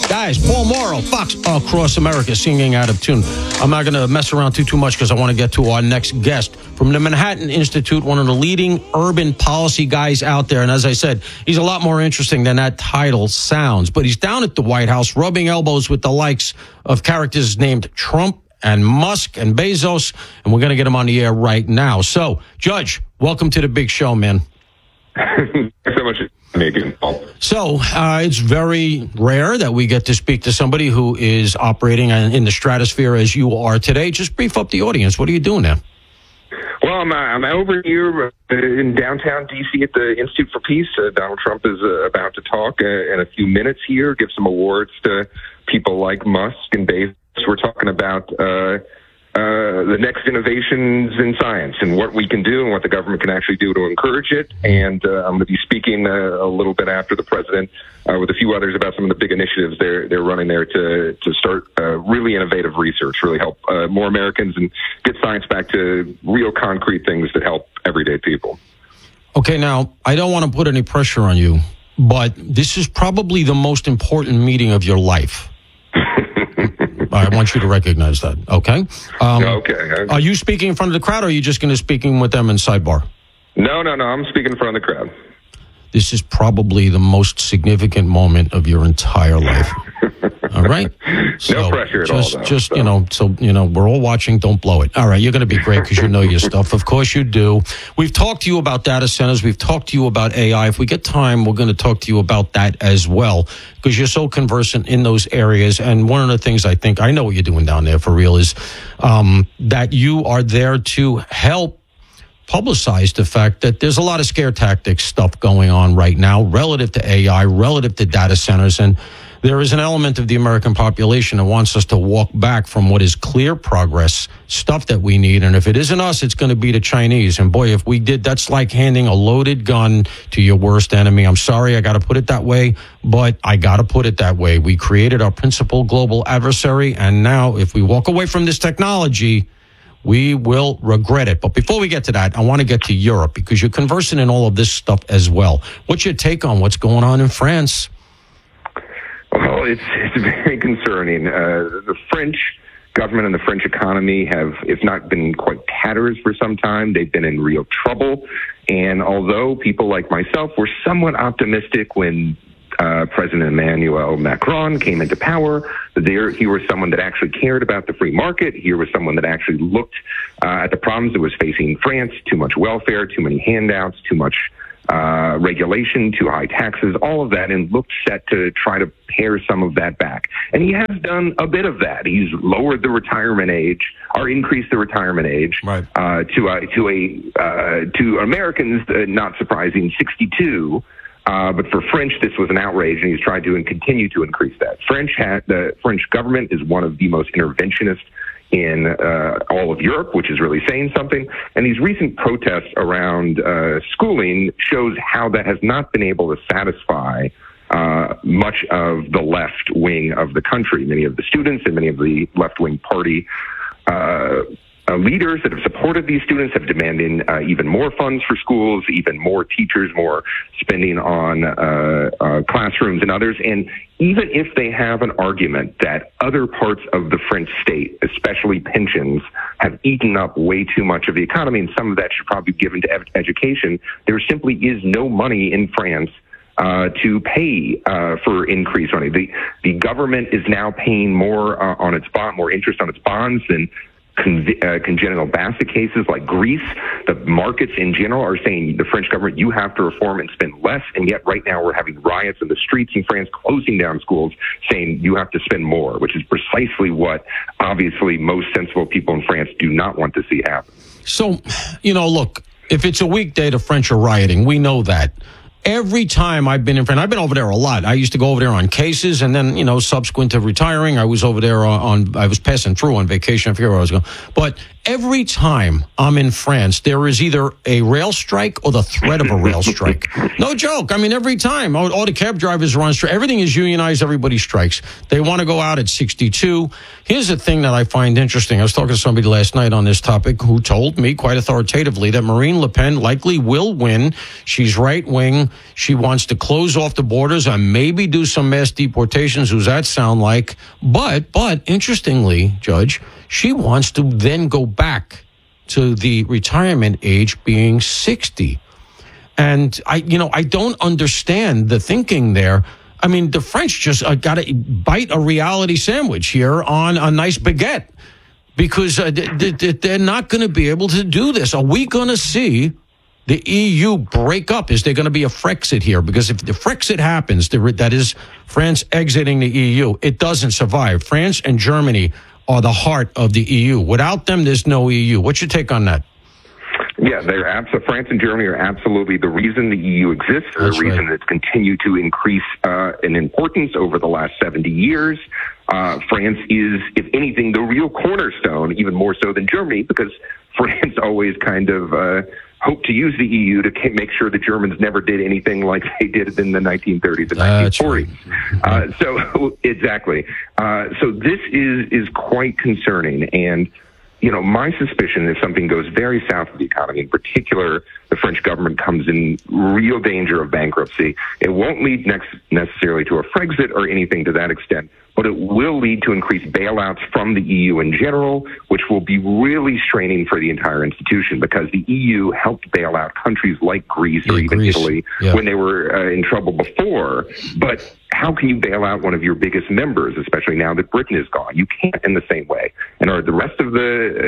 Guys, Paul Morrow, Fox Across America, singing out of tune. I'm not going to mess around too much because I want to get to our next guest from the Manhattan Institute, one of the leading urban policy guys out there. And as I said, he's a lot more interesting than that title sounds. But he's down at the White House rubbing elbows with the likes of characters named Trump and Musk and Bezos. And we're going to get him on the air right now. So, Judge, welcome to the big show, man. Thanks so much. So it's very rare that we get to speak to somebody who is operating in the stratosphere as you are today. Just brief up the audience. What are you doing now? Well, I'm over here in downtown D.C. at the Institute for Peace. Donald Trump is about to talk in a few minutes here, give some awards to people like Musk and Bezos. We're talking about the next innovations in science and what we can do and what the government can actually do to encourage it. And I'm going to be speaking a little bit after the president with a few others about some of the big initiatives they're running there to start really innovative research, really help more Americans and get science back to real concrete things that help everyday people. Okay, now, I don't want to put any pressure on you, but this is probably the most important meeting of your life. I want you to recognize that, okay? Okay. Are you speaking in front of the crowd, or are you just going to speaking with them in sidebar? No. I'm speaking in front of the crowd. This is probably the most significant moment of your entire life. All right? So no pressure at all, though. We're all watching. Don't blow it. All right, you're going to be great because you know your stuff. Of course you do. We've talked to you about data centers. We've talked to you about AI. If we get time, we're going to talk to you about that as well because you're so conversant in those areas. And one of the things I know what you're doing down there for real is that you are there to help publicize the fact that there's a lot of scare tactics stuff going on right now relative to AI, relative to data centers, and there is an element of the American population that wants us to walk back from what is clear progress, stuff that we need. And if it isn't us, it's going to be the Chinese. And boy, if we did, that's like handing a loaded gun to your worst enemy. I'm sorry, I got to put it that way, but I got to put it that way. We created our principal global adversary. And now if we walk away from this technology, we will regret it. But before we get to that, I want to get to Europe because you're conversing in all of this stuff as well. What's your take on what's going on in France? Well, it's very concerning. The French government and the French economy have, if not been quite tatters for some time, they've been in real trouble. And although people like myself were somewhat optimistic when President Emmanuel Macron came into power, he was someone that actually cared about the free market. He was someone that actually looked at the problems that was facing France, too much welfare, too many handouts, too much regulation, too high taxes, all of that, and looked set to try to pare some of that back. And he has done a bit of that. He's lowered the retirement age, or increased the retirement age to Americans, not surprising, 62. But for French, this was an outrage, and he's tried to and continue to increase that. The French government is one of the most interventionist in all of Europe, which is really saying something. And these recent protests around schooling shows how that has not been able to satisfy much of the left wing of the country. Many of the students and many of the left-wing party leaders that have supported these students have demanded even more funds for schools, even more teachers, more spending on classrooms and others. And even if they have an argument that other parts of the French state, especially pensions, have eaten up way too much of the economy, and some of that should probably be given to education, there simply is no money in France to pay for increased money. The government is now paying more on its bond, more interest on its bonds than congenital basket cases like Greece. The markets in general are saying the French government, you have to reform and spend less, and yet right now we're having riots in the streets in France, closing down schools, saying you have to spend more, which is precisely what obviously most sensible people in France do not want to see happen. So, look, if it's a weekday, the French are rioting. We know that. Every time I've been in France, I've been over there a lot. I used to go over there on cases, and then, subsequent to retiring, I was over there I was passing through on vacation. I forget where I was going. But every time I'm in France, there is either a rail strike or the threat of a rail strike. No joke. I mean, every time. All the cab drivers are on strike. Everything is unionized. Everybody strikes. They want to go out at 62. Here's the thing that I find interesting. I was talking to somebody last night on this topic who told me quite authoritatively that Marine Le Pen likely will win. She's right-wing. She wants to close off the borders and maybe do some mass deportations. Who's that sound like? But interestingly, Judge, she wants to then go back to the retirement age being 60. And I don't understand the thinking there. I mean, the French just got to bite a reality sandwich here on a nice baguette because they're not going to be able to do this. Are we going to see the EU break up? Is there going to be a Frexit here? Because if the Frexit happens, that is France exiting the EU, it doesn't survive. France and Germany are the heart of the EU. Without them, there's no EU. What's your take on that? Yeah, France and Germany are absolutely the reason the EU exists, the reason it's continued to increase in importance over the last 70 years. France is, if anything, the real cornerstone, even more so than Germany, because France always kind of hoped to use the EU to make sure the Germans never did anything like they did in the 1930s and 1940s. So exactly. So this is quite concerning. And my suspicion is something goes very south of the economy. In particular, the French government comes in real danger of bankruptcy. It won't lead necessarily to a Frexit or anything to that extent, but it will lead to increased bailouts from the EU in general, which will be really straining for the entire institution because the EU helped bail out countries like Greece or even Italy when they were in trouble before. But how can you bail out one of your biggest members, especially now that Britain is gone? You can't in the same way. And are the rest of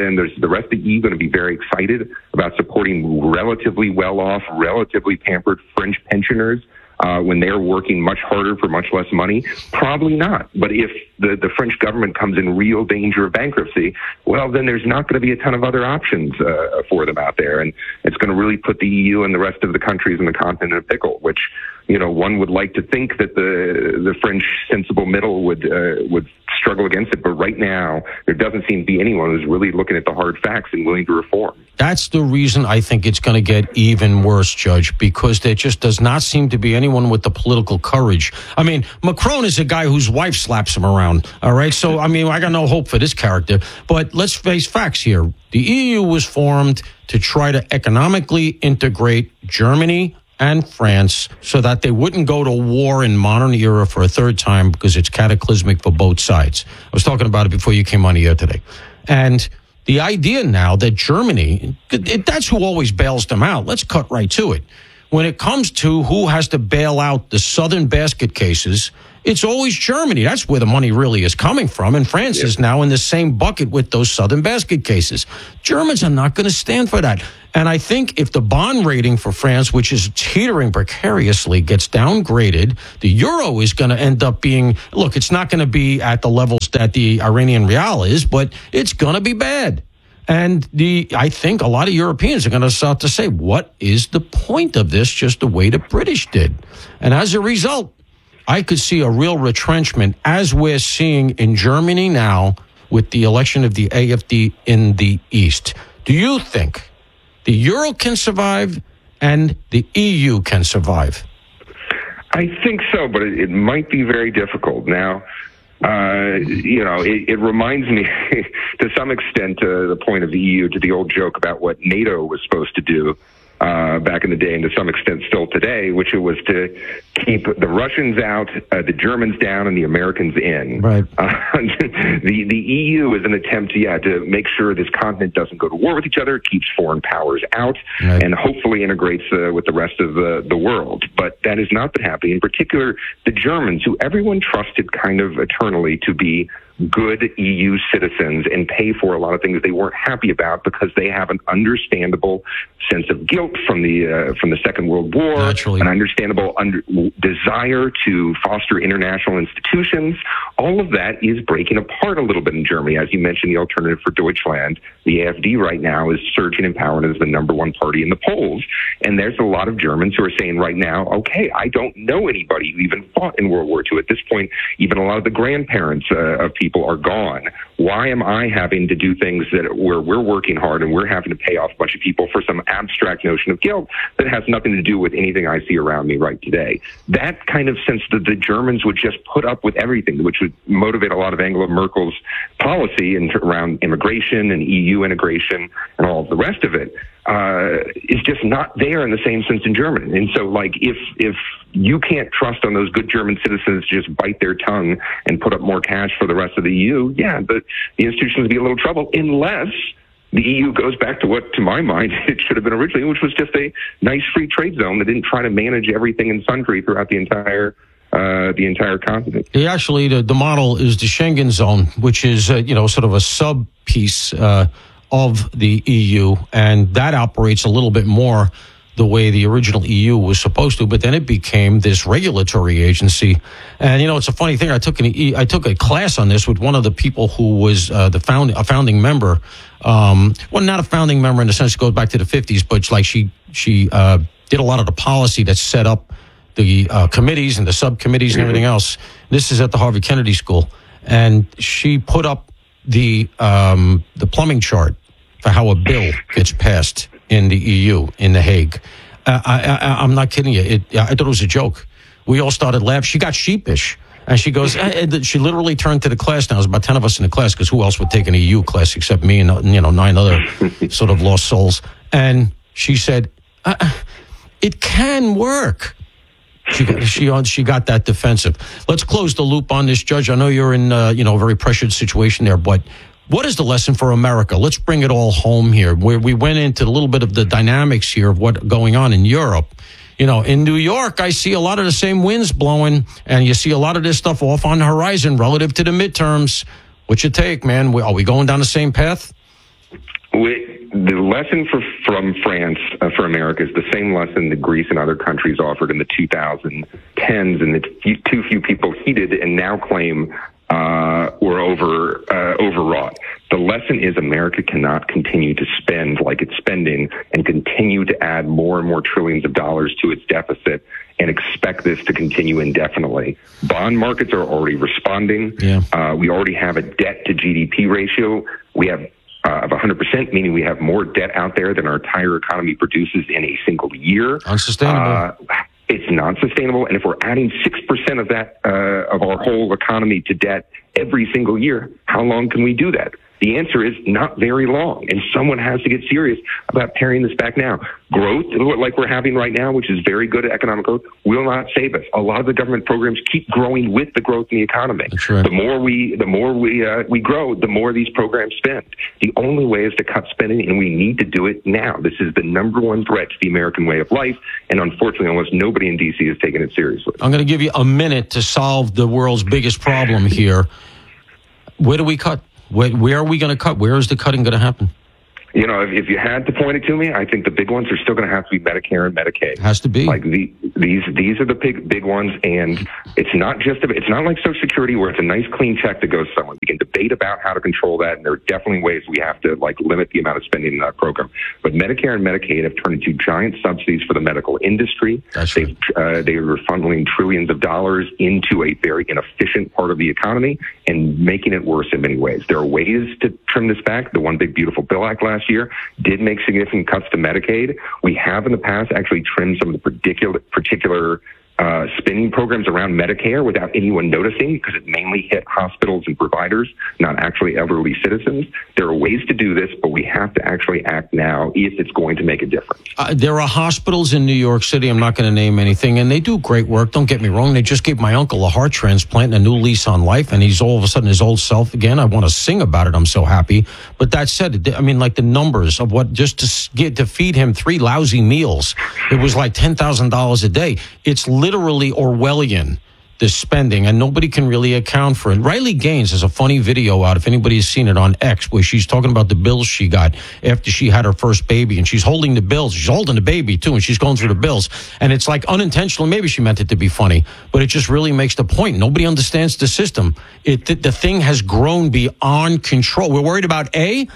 the EU going to be very excited about supporting relatively well-off, relatively pampered French pensioners when they're working much harder for much less money? Probably not. But if the French government comes in real danger of bankruptcy, well, then there's not going to be a ton of other options for them out there. And it's going to really put the EU and the rest of the countries in the continent in a pickle, which, one would like to think that the French sensible middle would struggle against it. But right now, there doesn't seem to be anyone who's really looking at the hard facts and willing to reform. That's the reason I think it's going to get even worse, Judge, because there just does not seem to be anyone with the political courage. I mean, Macron is a guy whose wife slaps him around, all right? So, I got no hope for this character. But let's face facts here. The EU was formed to try to economically integrate Germany and France so that they wouldn't go to war in modern era for a third time because it's cataclysmic for both sides. I was talking about it before you came on the air today. And the idea now that Germany, that's who always bails them out. Let's cut right to it. When it comes to who has to bail out the southern basket cases, it's always Germany. That's where the money really is coming from. And France is now in the same bucket with those southern basket cases. Germans are not going to stand for that. And I think if the bond rating for France, which is teetering precariously, gets downgraded, the euro is going to end up being, look, it's not going to be at the levels that the Iranian real is, but it's going to be bad. And I think a lot of Europeans are going to start to say, what is the point of this, just the way the British did? And as a result, I could see a real retrenchment as we're seeing in Germany now with the election of the AfD in the East. Do you think the euro can survive and the EU can survive? I think so, but it might be very difficult. Now, it reminds me to some extent the point of the EU to the old joke about what NATO was supposed to do back in the day, and to some extent still today, which it was to keep the Russians out, the Germans down, and the Americans in. Right. The EU is an attempt to make sure this continent doesn't go to war with each other, keeps foreign powers out, right, and hopefully integrates with the rest of the world. But that has not been happening. In particular, the Germans, who everyone trusted kind of eternally to be good EU citizens and pay for a lot of things they weren't happy about because they have an understandable sense of guilt from the Second World War, naturally, an understandable desire to foster international institutions. all of that is breaking apart a little bit in Germany. As you mentioned, the Alternative for Deutschland, the AfD right now is surging in power and is the number one party in the polls. And there's a lot of Germans who are saying right now, okay, I don't know anybody who even fought in World War II. At this point, even a lot of the grandparents of people are gone. Why am I having to do things where we're working hard and we're having to pay off a bunch of people for some abstract notion of guilt that has nothing to do with anything I see around me right today? That kind of sense that the Germans would just put up with everything, which would motivate a lot of Angela Merkel's policy around immigration and EU integration and all of the rest of it, is just not there in the same sense in Germany. And so, like, if you can't trust on those good German citizens to just bite their tongue and put up more cash for the rest of the EU, yeah, the institutions would be in a little trouble unless the EU goes back to what, to my mind, it should have been originally, which was just a nice free trade zone that didn't try to manage everything in sundry throughout the entire continent. Yeah, actually, the model is the Schengen zone, which is sort of a sub piece of the EU, and that operates a little bit more the way the original EU was supposed to. But then it became this regulatory agency, and it's a funny thing. I took a class on this with one of the people who was a founding member. Well, not a founding member in the sense it goes back to the 50s, but like she did a lot of the policy that set up the committees and the subcommittees and everything else. This is at the Harvard Kennedy School, and she put up the plumbing chart for how a bill gets passed in the EU in The Hague. I'm not kidding you. I thought it was a joke. We all started laughing. She got sheepish, and she goes. She literally turned to the class. Now there's about 10 of us in the class because who else would take an EU class except me and 9 other sort of lost souls. And she said, "It can work." She got that defensive. Let's close the loop on this, Judge. I know you're in a very pressured situation there, but what is the lesson for America? Let's bring it all home here. Where we went into a little bit of the dynamics here of what's going on in Europe. In New York, I see a lot of the same winds blowing, and you see a lot of this stuff off on the horizon relative to the midterms. What's your take, man? Are we going down the same path? The lesson from France for America is the same lesson that Greece and other countries offered in the 2010s, and that too few people heeded and now claim were overwrought. The lesson is America cannot continue to spend like it's spending and continue to add more and more trillions of dollars to its deficit and expect this to continue indefinitely. Bond markets are already responding. Yeah. We already have a debt to GDP ratio. We have of 100%, meaning we have more debt out there than our entire economy produces in a single year. Unsustainable. It's not sustainable. And if we're adding 6% of that, of our whole economy to debt every single year, how long can we do that? The answer is not very long, and someone has to get serious about paring this back now. Growth, like we're having right now, which is very good economic growth, will not save us. A lot of the government programs keep growing with the growth in the economy. That's right. The more we grow, the more these programs spend. The only way is to cut spending, and we need to do it now. This is the number one threat to the American way of life, and unfortunately, almost nobody in D.C. is taking it seriously. I'm going to give you a minute to solve the world's biggest problem here. Where do we cut? Where are we going to cut? Where is the cutting going to happen? If you had to point it to me, I think the big ones are still going to have to be Medicare and Medicaid. Has to be. Like these are the big ones, and it's not like Social Security where it's a nice clean check that goes somewhere. We can debate about how to control that, and there are definitely ways we have to limit the amount of spending in that program. But Medicare and Medicaid have turned into giant subsidies for the medical industry. That's right. They are funneling trillions of dollars into a very inefficient part of the economy and making it worse in many ways. There are ways to trim this back. The One Big Beautiful Bill Act last year did make significant cuts to Medicaid. We have in the past actually trimmed some of the particular spending programs around Medicare without anyone noticing because it mainly hit hospitals and providers, not actually elderly citizens. There are ways to do this, but we have to actually act now if it's going to make a difference. There are hospitals in New York City, I'm not going to name anything, and they do great work. Don't get me wrong. They just gave my uncle a heart transplant and a new lease on life, and he's all of a sudden his old self again. I want to sing about it. I'm so happy. But that said, I mean, like the numbers of what just to feed him 3 lousy meals, it was like $10,000 a day. It's literally Orwellian the spending, and nobody can really account for it. Riley Gaines has a funny video out, if anybody's seen it, on X, where she's talking about the bills she got after she had her first baby, and she's holding the bills. She's holding the baby, too, and she's going through the bills. And it's like unintentional. Maybe she meant it to be funny, but it just really makes the point. Nobody understands the system. The thing has grown beyond control. We're worried about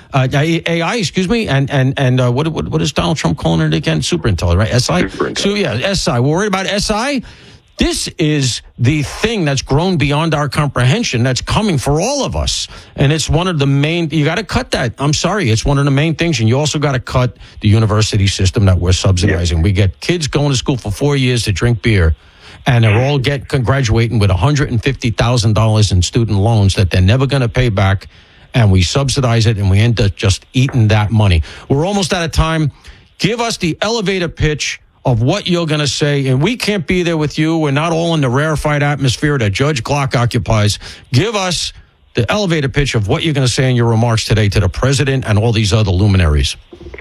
AI, excuse me, and what is Donald Trump calling it again? Superintelligent, right? SI? So, yeah, SI. We're worried about SI. This is the thing that's grown beyond our comprehension that's coming for all of us. And it's one of the main, you got to cut that. I'm sorry. It's one of the main things. And you also got to cut the university system that we're subsidizing. Yeah. We get kids going to school for 4 years to drink beer, and they're all graduating with $150,000 in student loans that they're never going to pay back. And we subsidize it, and we end up just eating that money. We're almost out of time. Give us the elevator pitch of what you're going to say, and we can't be there with you. We're not all in the rarefied atmosphere that Judge Clark occupies. Give us the elevator pitch of what you're going to say in your remarks today to the president and all these other luminaries.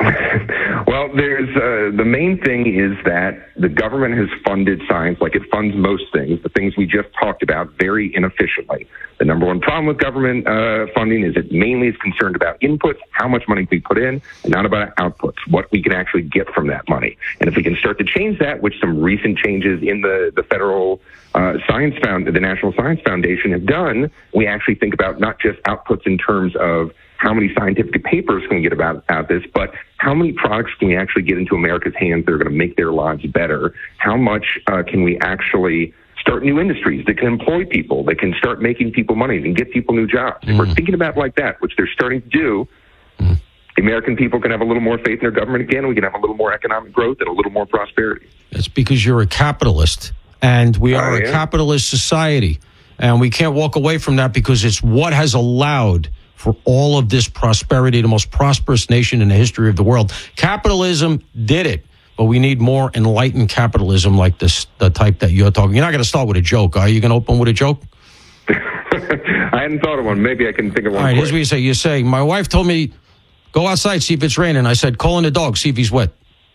Well, there's the main thing is that the government has funded science like it funds most things, the things we just talked about, very inefficiently. The number one problem with government funding is it mainly is concerned about inputs, how much money we put in, and not about outputs, what we can actually get from that money. And if we can start to change that, which some recent changes in the federal the National Science Foundation have done, we actually think about not just outputs in terms of how many scientific papers can we get about this, but how many products can we actually get into America's hands that are going to make their lives better? How much can we actually start new industries that can employ people, that can start making people money and get people new jobs? If we're thinking about it like that, which they're starting to do, the American people can have a little more faith in their government again. We can have a little more economic growth and a little more prosperity. It's because you're a capitalist, and we are a capitalist society, and we can't walk away from that because it's what has allowed for all of this prosperity, the most prosperous nation in the history of the world. Capitalism did it, but we need more enlightened capitalism like this, the type that you're talking. You're not going to start with a joke, are you? Going to open with a joke? I hadn't thought of one. Maybe I can think of one. All right, here's what you say. You say, my wife told me, go outside, see if it's raining. I said, call in the dog, see if he's wet.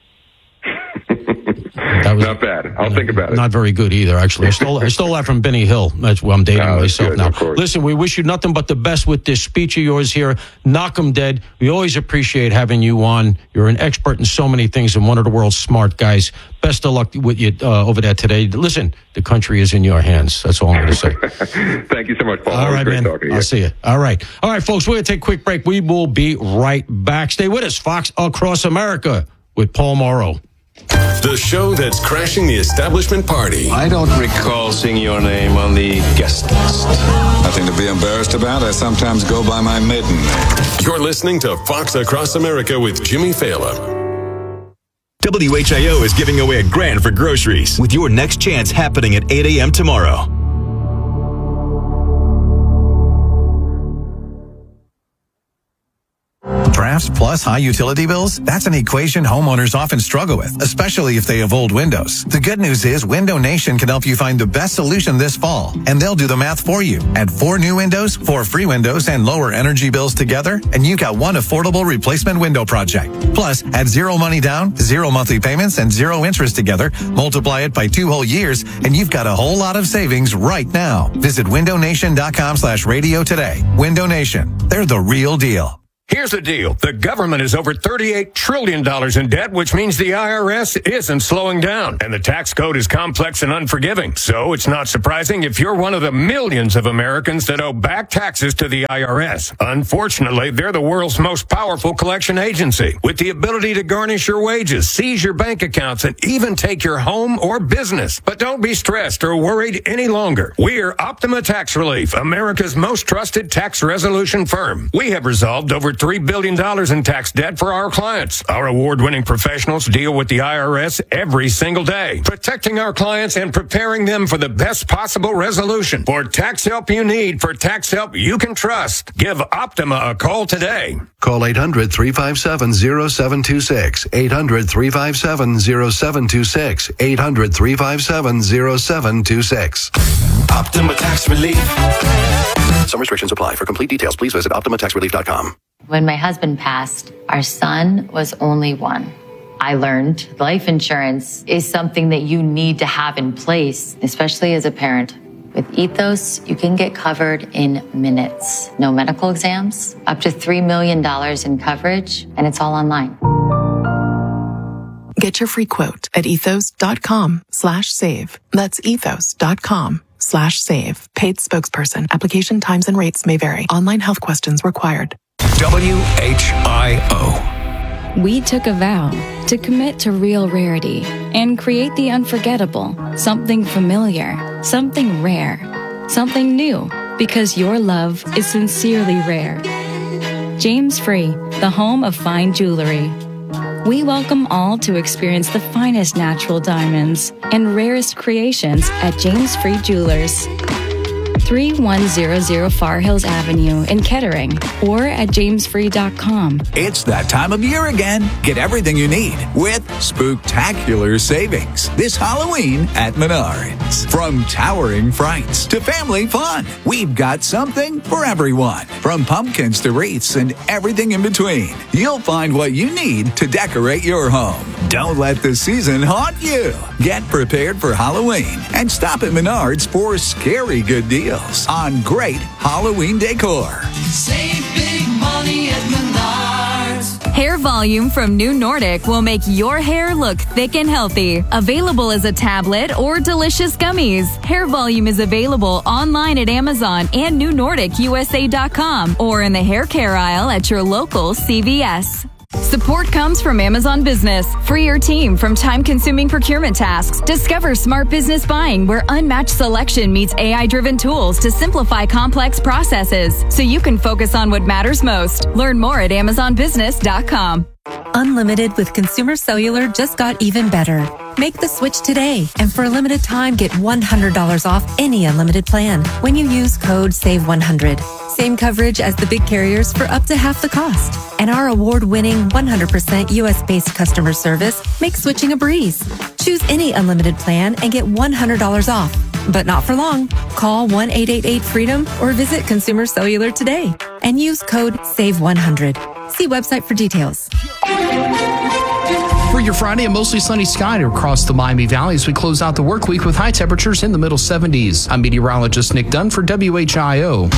That was not bad. I'll think about it. Not very good either, actually. I stole that from Benny Hill. That's where I'm dating myself good, now. Listen, we wish you nothing but the best with this speech of yours here. Knock 'em dead. We always appreciate having you on. You're an expert in so many things and one of the world's smart guys. Best of luck with you over there today. Listen, the country is in your hands. That's all I'm going to say. Thank you so much, Paul. All right, man. Talking to you. I'll see you. All right, folks, we're going to take a quick break. We will be right back. Stay with us. Fox Across America with Paul Morrow. The show that's crashing the establishment party. I don't recall seeing your name on the guest list. Nothing to be embarrassed about. I sometimes go by my maiden name. You're listening to Fox Across America with Jimmy Fallon. WHIO is giving away $1,000 for groceries with your next chance happening at 8 a.m. tomorrow. Drafts plus high utility bills? That's an equation homeowners often struggle with, especially if they have old windows. The good news is Window Nation can help you find the best solution this fall, and they'll do the math for you. Add 4 new windows, 4 free windows, and lower energy bills together, and you got one affordable replacement window project. Plus, add 0 money down, 0 monthly payments, and 0 interest together. Multiply it by 2 whole years, and you've got a whole lot of savings right now. Visit windownation.com/radio today. Window Nation. They're the real deal. Here's the deal. The government is over $38 trillion in debt, which means the IRS isn't slowing down. And the tax code is complex and unforgiving. So it's not surprising if you're one of the millions of Americans that owe back taxes to the IRS. Unfortunately, they're the world's most powerful collection agency, with the ability to garnish your wages, seize your bank accounts, and even take your home or business. But don't be stressed or worried any longer. We're Optima Tax Relief, America's most trusted tax resolution firm. We have resolved over $3 billion in tax debt for our clients. Our award-winning professionals deal with the IRS every single day, protecting our clients and preparing them for the best possible resolution. For tax help you need, for tax help you can trust, give Optima a call today. Call 800-357-0726, 800-357-0726, 800-357-0726. Optima Tax Relief. Some restrictions apply. For complete details, please visit OptimaTaxRelief.com. When my husband passed, our son was only 1. I learned life insurance is something that you need to have in place, especially as a parent. With Ethos, you can get covered in minutes. No medical exams, up to $3 million in coverage, and it's all online. Get your free quote at ethos.com/save. That's ethos.com/save. Paid spokesperson. Application times and rates may vary. Online health questions required. WHIO. We took a vow to commit to real rarity and create the unforgettable, something familiar, something rare, something new, because your love is sincerely rare. James Free, the home of fine jewelry. We welcome all to experience the finest natural diamonds and rarest creations at James Free Jewelers. 3100 Far Hills Avenue in Kettering or at jamesfree.com. It's that time of year again. Get everything you need with spooktacular savings this Halloween at Menards. From towering frights to family fun, we've got something for everyone. From pumpkins to wreaths and everything in between, you'll find what you need to decorate your home. Don't let the season haunt you. Get prepared for Halloween and stop at Menards for scary good deals on great Halloween decor. Save big money at Menards. Hair volume from New Nordic will make your hair look thick and healthy. Available as a tablet or delicious gummies. Hair volume is available online at Amazon and NewNordicUSA.com or in the hair care aisle at your local CVS. Support comes from Amazon Business. Free your team from time-consuming procurement tasks. Discover smart business buying where unmatched selection meets AI-driven tools to simplify complex processes so you can focus on what matters most. Learn more at AmazonBusiness.com. Unlimited with Consumer Cellular just got even better. Make the switch today, and for a limited time, get $100 off any unlimited plan when you use code SAVE100. Same coverage as the big carriers for up to half the cost. And our award-winning 100% U.S.-based customer service makes switching a breeze. Choose any unlimited plan and get $100 off. But not for long. Call 1-888-FREEDOM or visit Consumer Cellular today and use code SAVE100. See website for details. For your Friday, a mostly sunny sky across the Miami Valley as we close out the work week with high temperatures in the middle 70s. I'm meteorologist Nick Dunn for WHIO.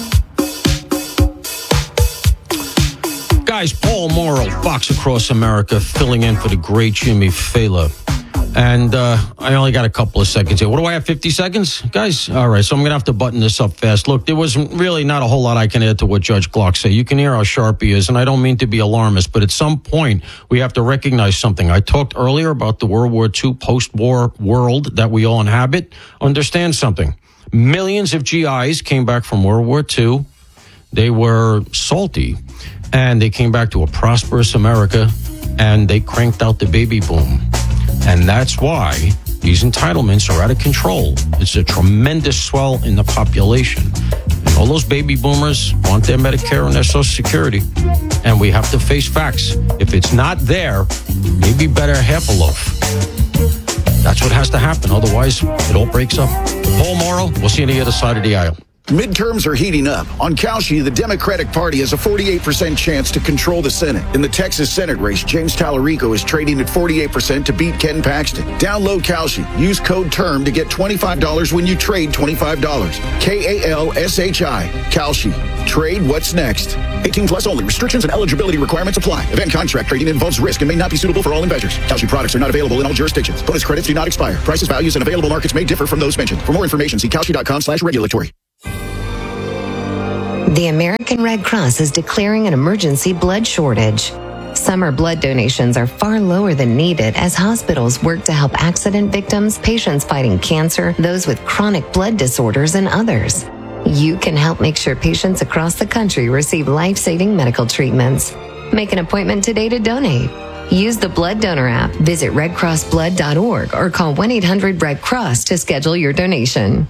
Guys, Paul Morrow, Fox Across America, filling in for the great Jimmy Fela. And I only got a couple of seconds here. What do I have, 50 seconds? Guys, all right, so I'm going to have to button this up fast. Look, there was really not a whole lot I can add to what Judge Glock said. You can hear how sharp he is, and I don't mean to be alarmist, but at some point, we have to recognize something. I talked earlier about the World War II post-war world that we all inhabit. Understand something. Millions of GIs came back from World War II. They were salty, and they came back to a prosperous America, and they cranked out the baby boom. And that's why these entitlements are out of control. It's a tremendous swell in the population. And all those baby boomers want their Medicare and their Social Security. And we have to face facts. If it's not there, maybe better half a loaf. That's what has to happen. Otherwise, it all breaks up. Paul Morrow, we'll see you on the other side of the aisle. Midterms are heating up. On Kalshi, the Democratic Party has a 48% chance to control the Senate. In the Texas Senate race, James Tallarico is trading at 48% to beat Ken Paxton. Download Kalshi. Use code TERM to get $25 when you trade $25. KALSHI. Kalshi. Trade what's next. 18 plus only. Restrictions and eligibility requirements apply. Event contract trading involves risk and may not be suitable for all investors. Kalshi products are not available in all jurisdictions. Bonus credits do not expire. Prices, values, and available markets may differ from those mentioned. For more information, see kalshi.com/regulatory. The American Red Cross is declaring an emergency blood shortage. Summer blood donations are far lower than needed as hospitals work to help accident victims, patients fighting cancer, those with chronic blood disorders, and others. You can help make sure patients across the country receive life-saving medical treatments. Make an appointment today to donate. Use the Blood Donor app, visit redcrossblood.org, or call 1-800-RED-CROSS to schedule your donation.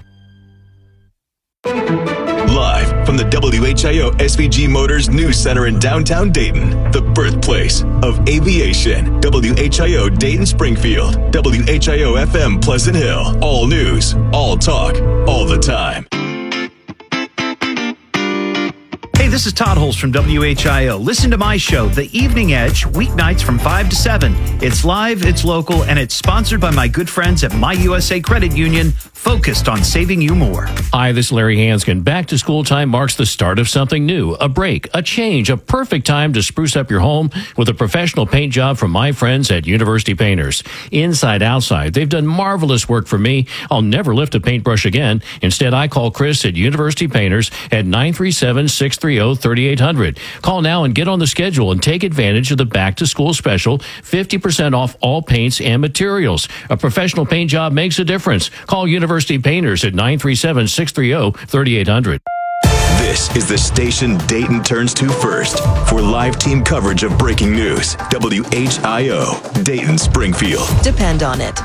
Live from the WHIO SVG Motors News Center in downtown Dayton, the birthplace of aviation. WHIO Dayton Springfield, WHIO FM Pleasant Hill. All news, all talk, all the time. Hey, this is Todd Holst from WHIO. Listen to my show, The Evening Edge, weeknights from 5 to 7. It's live, it's local, and it's sponsored by my good friends at My USA Credit Union, focused on saving you more. Hi, this is Larry Hanskin. Back to school time marks the start of something new, a break, a change, a perfect time to spruce up your home with a professional paint job from my friends at University Painters. Inside, outside, they've done marvelous work for me. I'll never lift a paintbrush again. Instead, I call Chris at University Painters at 937-630-3800. Call now and get on the schedule and take advantage of the back to school special, 50% off all paints and materials. A professional paint job makes a difference. Call University Painters at 937-630-3800. This is the station Dayton turns to first for live team coverage of breaking news. WHIO, Dayton, Springfield. Depend on it.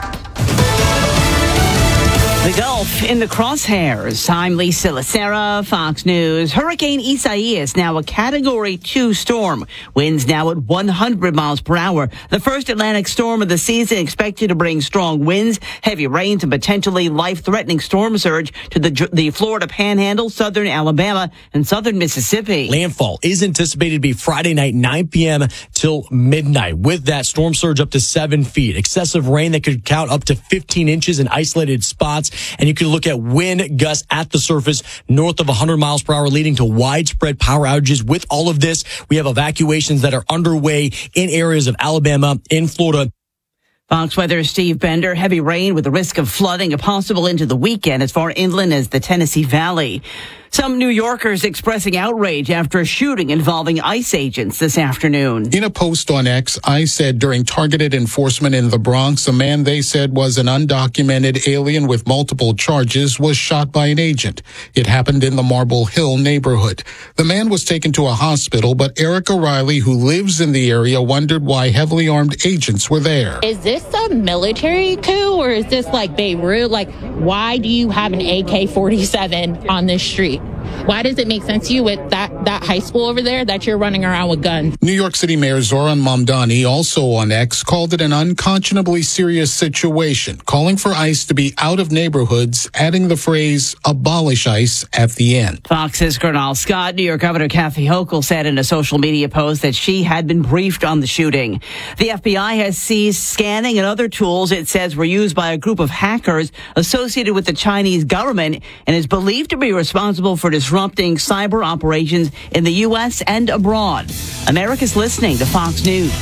The Gulf in the crosshairs. I'm Lisa Lacera, Fox News. Hurricane Isaias now a Category 2 storm. Winds now at 100 miles per hour. The first Atlantic storm of the season expected to bring strong winds, heavy rains, and potentially life-threatening storm surge to the Florida Panhandle, southern Alabama, and southern Mississippi. Landfall is anticipated to be Friday night, 9 p.m. till midnight. With that, storm surge up to 7 feet. Excessive rain that could count up to 15 inches in isolated spots. And you can look at wind gusts at the surface north of 100 miles per hour, leading to widespread power outages. With all of this, we have evacuations that are underway in areas of Alabama, in Florida. Fox Weather's Steve Bender. Heavy rain with the risk of flooding possible into the weekend as far inland as the Tennessee Valley. Some New Yorkers expressing outrage after a shooting involving ICE agents this afternoon. In a post on X, ICE said during targeted enforcement in the Bronx, a man they said was an undocumented alien with multiple charges was shot by an agent. It happened in the Marble Hill neighborhood. The man was taken to a hospital, but Erica Riley, who lives in the area, wondered why heavily armed agents were there. Is this a military coup or is this like Beirut? Like, why do you have an AK-47 on this street? Why does it make sense to you with that high school over there that you're running around with guns? New York City Mayor Zoran Mamdani, also on X, called it an unconscionably serious situation, calling for ICE to be out of neighborhoods, adding the phrase, abolish ICE at the end. Fox's Gernal Scott. New York Governor Kathy Hochul said in a social media post that she had been briefed on the shooting. The FBI has seized scanning and other tools it says were used by a group of hackers associated with the Chinese government and is believed to be responsible for disrupting cyber operations in the U.S. and abroad. America's listening to Fox News.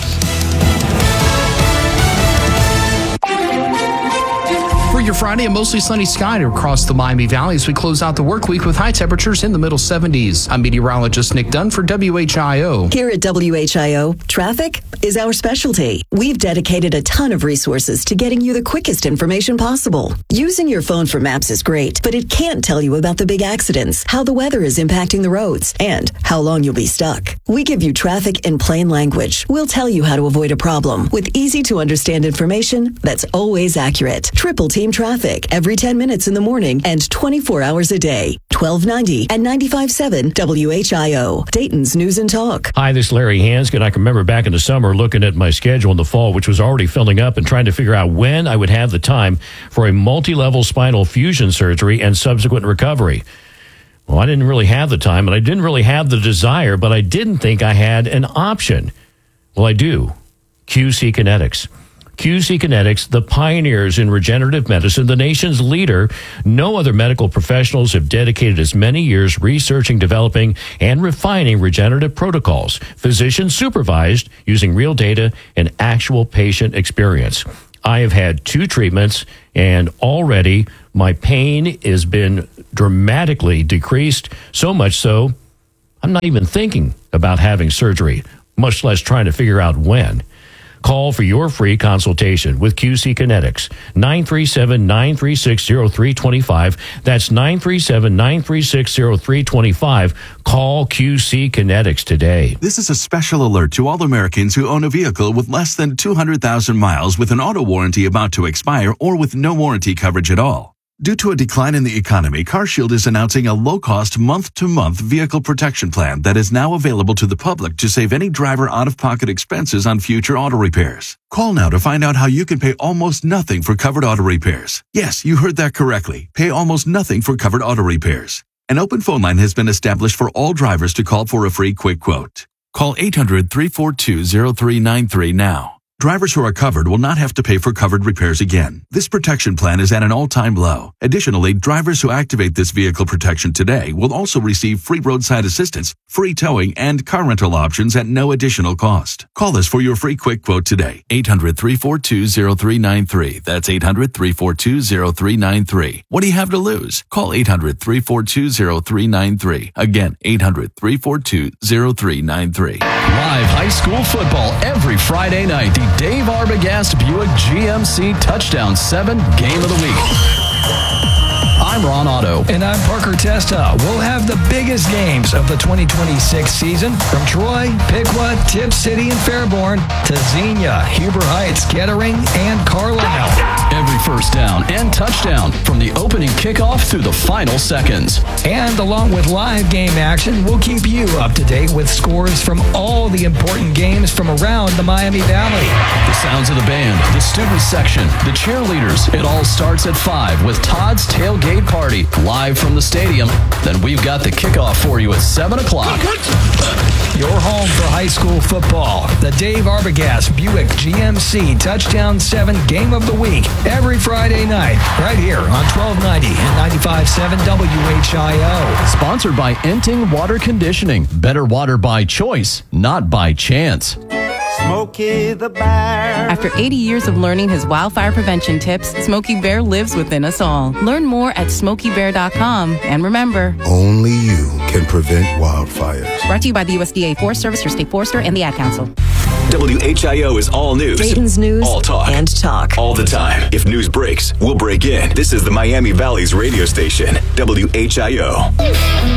For your Friday, a mostly sunny sky across the Miami Valley as we close out the work week with high temperatures in the middle 70s. I'm meteorologist Nick Dunn for WHIO. Here at WHIO, traffic is our specialty. We've dedicated a ton of resources to getting you the quickest information possible. Using your phone for maps is great, but it can't tell you about the big accidents, how the weather is impacting the roads, and how long you'll be stuck. We give you traffic in plain language. We'll tell you how to avoid a problem with easy to understand information that's always accurate. Triple Team Traffic every 10 minutes in the morning and 24 hours a day. 1290 and 95.7 WHIO, Dayton's News and Talk. Hi, this is Larry Hanskin. I can remember back in the summer looking at my schedule in the fall, which was already filling up, and trying to figure out when I would have the time for a multi-level spinal fusion surgery and subsequent recovery. Well, I didn't really have the time, and I didn't really have the desire, but I didn't think I had an option. Well, I do. QC Kinetics. QC Kinetics, the pioneers in regenerative medicine, the nation's leader. No other medical professionals have dedicated as many years researching, developing, and refining regenerative protocols, physician supervised, using real data and actual patient experience. I have had 2 treatments, and already my pain has been dramatically decreased, so much so I'm not even thinking about having surgery, much less trying to figure out when. Call for your free consultation with QC Kinetics, 937-936-0325. That's 937-936-0325. Call QC Kinetics today. This is a special alert to all Americans who own a vehicle with less than 200,000 miles with an auto warranty about to expire or with no warranty coverage at all. Due to a decline in the economy, CarShield is announcing a low-cost month-to-month vehicle protection plan that is now available to the public to save any driver out-of-pocket expenses on future auto repairs. Call now to find out how you can pay almost nothing for covered auto repairs. Yes, you heard that correctly. Pay almost nothing for covered auto repairs. An open phone line has been established for all drivers to call for a free quick quote. Call 800-342-0393 now. Drivers who are covered will not have to pay for covered repairs again. This protection plan is at an all-time low. Additionally, drivers who activate this vehicle protection today will also receive free roadside assistance, free towing, and car rental options at no additional cost. Call us for your free quick quote today. 800-342-0393. That's 800-342-0393. What do you have to lose? Call 800-342-0393. Again, 800-342-0393. Live high school football every Friday night. The Dave Arbogast Buick GMC Touchdown 7 Game of the Week. I'm Ron Otto. And I'm Parker Testa. We'll have the biggest games of the 2026 season from Troy, Piqua, Tipp City, and Fairborn to Xenia, Huber Heights, Kettering, and Carlisle. Every first down and touchdown from the opening kickoff through the final seconds. And along with live game action, we'll keep you up to date with scores from all the important games from around the Miami Valley. The sounds of the band, the student section, the cheerleaders. It all starts at 5 with Todd's Tailgate Party live from the stadium. Then we've got the kickoff for you at 7 o'clock. Your home for high school football. The Dave Arbogast Buick GMC Touchdown 7 Game of the Week. Every Friday night, right here on 1290 and 95.7 WHIO. Sponsored by Enting Water Conditioning. Better water by choice, not by chance. Smokey the Bear. After 80 years of learning his wildfire prevention tips, Smokey Bear lives within us all. Learn more at SmokeyBear.com. And remember, only you can prevent wildfires. Brought to you by the USDA Forest Service, your state forester, and the Ad Council. WHIO is all news. Dayton's news. All talk. And talk. All the time. If news breaks, we'll break in. This is the Miami Valley's radio station, WHIO.